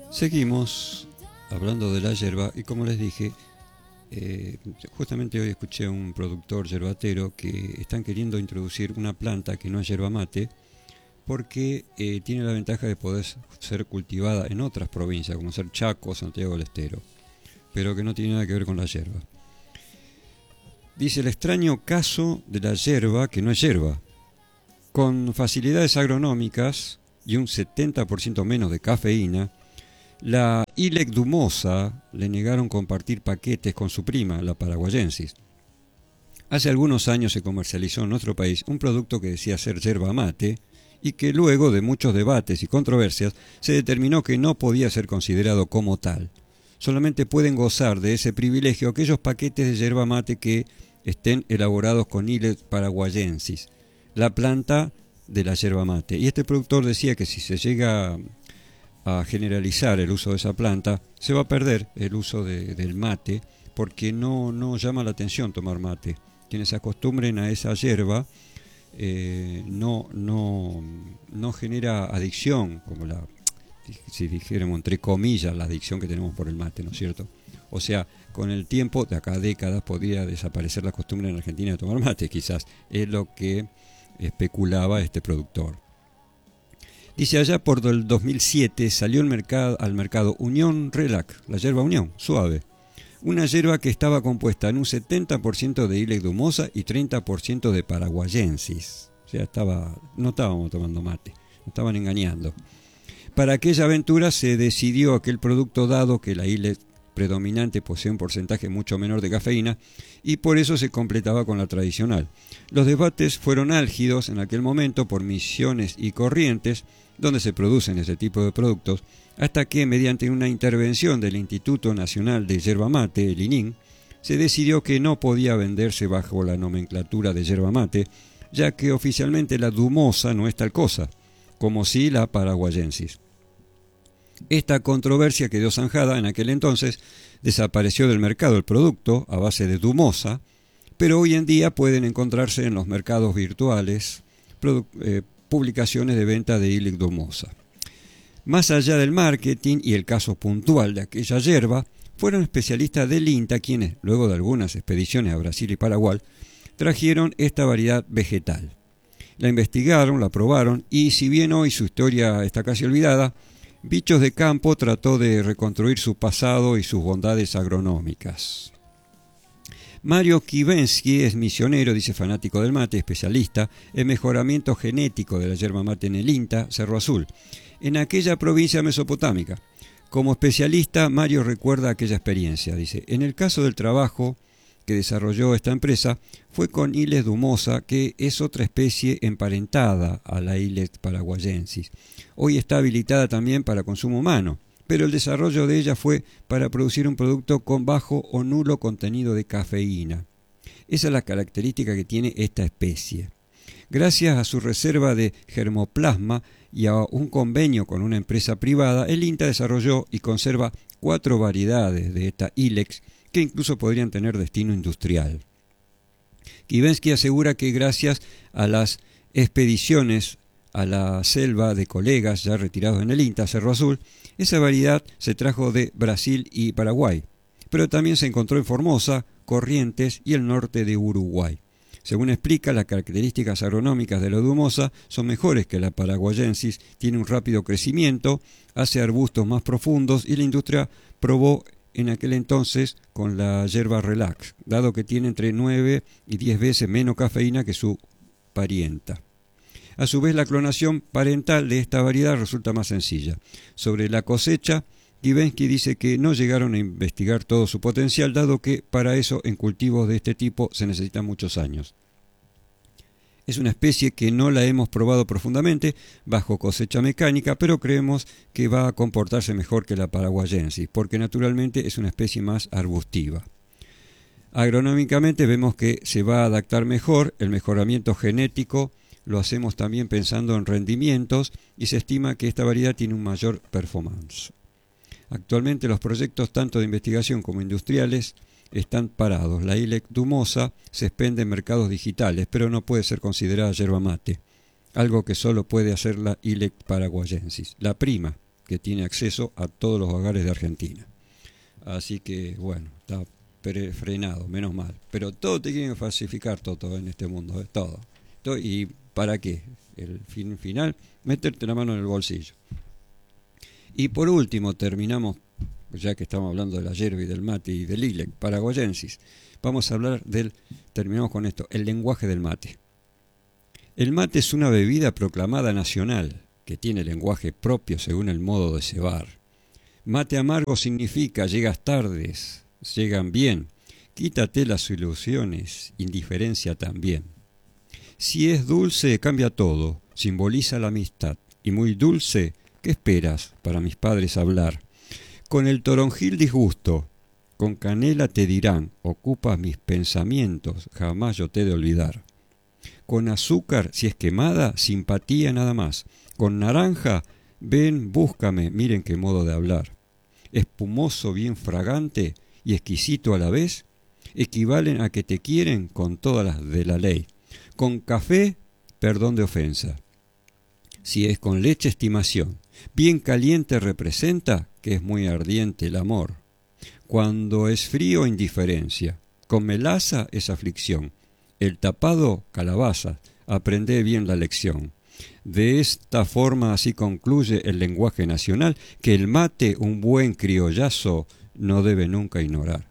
Seguimos hablando de la yerba y como les dije, justamente hoy escuché a un productor yerbatero que están queriendo introducir una planta que no es yerba mate porque tiene la ventaja de poder ser cultivada en otras provincias como ser Chaco, Santiago del Estero, pero que no tiene nada que ver con la yerba. Dice: el extraño caso de la yerba que no es yerba. Con facilidades agronómicas y un 70% menos de cafeína, la Ilec Dumosa le negaron compartir paquetes con su prima, la paraguayensis. Hace algunos años se comercializó en nuestro país un producto que decía ser yerba mate y que luego de muchos debates y controversias se determinó que no podía ser considerado como tal. Solamente pueden gozar de ese privilegio aquellos paquetes de yerba mate que estén elaborados con Ilec paraguayensis, la planta de la yerba mate. Y este productor decía que si se llega a generalizar el uso de esa planta, se va a perder el uso del mate, porque no llama la atención tomar mate. Quienes se acostumbren a esa yerba no genera adicción, como si dijéramos entre comillas, la adicción que tenemos por el mate, ¿no es cierto? O sea, con el tiempo, de acá a décadas, podría desaparecer la costumbre en Argentina de tomar mate, quizás es lo que especulaba este productor. Dice: allá por el 2007 salió al mercado Unión Relax, la yerba Unión, suave. Una yerba que estaba compuesta en un 70% de Ilec Dumosa y 30% de paraguayensis. O sea, no estábamos tomando mate, nos estaban engañando. Para aquella aventura se decidió aquel producto dado que la Ilec predominante posee un porcentaje mucho menor de cafeína y por eso se completaba con la tradicional. Los debates fueron álgidos en aquel momento por Misiones y Corrientes, donde se producen ese tipo de productos, hasta que mediante una intervención del Instituto Nacional de Yerba Mate, el ININ, se decidió que no podía venderse bajo la nomenclatura de yerba mate, ya que oficialmente la Dumosa no es tal cosa, como sí la paraguayensis. Esta controversia quedó zanjada en aquel entonces, desapareció del mercado el producto a base de Dumosa, pero hoy en día pueden encontrarse en los mercados virtuales publicaciones de venta de Ilec Dumosa. Más allá del marketing y el caso puntual de aquella yerba, fueron especialistas del INTA quienes, luego de algunas expediciones a Brasil y Paraguay, trajeron esta variedad vegetal. La investigaron, la probaron y si bien hoy su historia está casi olvidada, Bichos de Campo trató de reconstruir su pasado y sus bondades agronómicas. Mario Kivensky es misionero, dice, fanático del mate, especialista en mejoramiento genético de la yerba mate en el INTA, Cerro Azul, en aquella provincia mesopotámica. Como especialista, Mario recuerda aquella experiencia. Dice: en el caso del trabajo que desarrolló esta empresa fue con Ilec Dumosa, que es otra especie emparentada a la Ilec paraguayensis. Hoy está habilitada también para consumo humano, pero el desarrollo de ella fue para producir un producto con bajo o nulo contenido de cafeína. Esa es la característica que tiene esta especie. Gracias a su reserva de germoplasma y a un convenio con una empresa privada, el INTA desarrolló y conserva 4 variedades de esta Ilex que incluso podrían tener destino industrial. Kivensky asegura que gracias a las expediciones a la selva de colegas ya retirados en el INTA, Cerro Azul, esa variedad se trajo de Brasil y Paraguay, pero también se encontró en Formosa, Corrientes y el norte de Uruguay. Según explica, las características agronómicas de la Dumosa son mejores que la paraguayensis, tiene un rápido crecimiento, hace arbustos más profundos y la industria probó en aquel entonces con la yerba relax, dado que tiene entre 9 y 10 veces menos cafeína que su parienta. A su vez, la clonación parental de esta variedad resulta más sencilla. Sobre la cosecha, Kivensky dice que no llegaron a investigar todo su potencial, dado que para eso en cultivos de este tipo se necesitan muchos años. Es una especie que no la hemos probado profundamente bajo cosecha mecánica, pero creemos que va a comportarse mejor que la paraguayensis, porque naturalmente es una especie más arbustiva. Agronómicamente vemos que se va a adaptar mejor, el mejoramiento genético lo hacemos también pensando en rendimientos y se estima que esta variedad tiene un mayor performance. Actualmente los proyectos tanto de investigación como industriales están parados. La Ilec Dumosa se expende en mercados digitales, pero no puede ser considerada yerba mate, algo que solo puede hacer la Ilec paraguayensis, la prima, que tiene acceso a todos los hogares de Argentina. Así que, bueno, está frenado, menos mal. Pero todo te quieren falsificar, todo en este mundo, todo. ¿Y para qué? El fin final, meterte la mano en el bolsillo. Y por último, terminamos, ya que estamos hablando de la yerba y del mate y del Ilec paraguayensis, vamos a hablar terminamos con esto, el lenguaje del mate. El mate es una bebida proclamada nacional, que tiene lenguaje propio según el modo de cebar. Mate amargo significa llegas tardes, llegan bien, quítate las ilusiones, indiferencia también. Si es dulce, cambia todo, simboliza la amistad, y muy dulce, ¿qué esperas para mis padres hablar? Con el toronjil disgusto, con canela te dirán, ocupas mis pensamientos, jamás yo te he de olvidar. Con azúcar, si es quemada, simpatía nada más. Con naranja, ven, búscame, miren qué modo de hablar. Espumoso, bien fragante y exquisito a la vez, equivalen a que te quieren con todas las de la ley. Con café, perdón de ofensa. Si es con leche, estimación. Bien caliente representa que es muy ardiente el amor. Cuando es frío, indiferencia. Con melaza es aflicción. El tapado, calabaza. Aprende bien la lección. De esta forma así concluye el lenguaje nacional, que el mate, un buen criollazo, no debe nunca ignorar.